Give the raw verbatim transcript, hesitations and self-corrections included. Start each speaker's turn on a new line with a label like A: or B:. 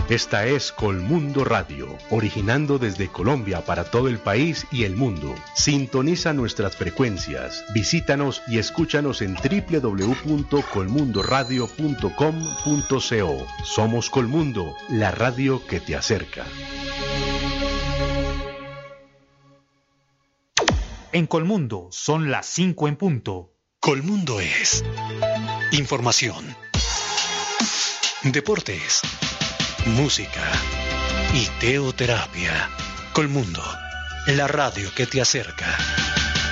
A: Esta es Colmundo Radio, originando desde Colombia para todo el país y el mundo. Sintoniza nuestras frecuencias, visítanos y escúchanos en doble u doble u doble u punto colmundo radio punto com punto co. Somos Colmundo, la radio que te acerca.
B: En Colmundo son las cinco en punto.
C: Colmundo es información, deportes, música y teoterapia. Colmundo, la radio que te acerca.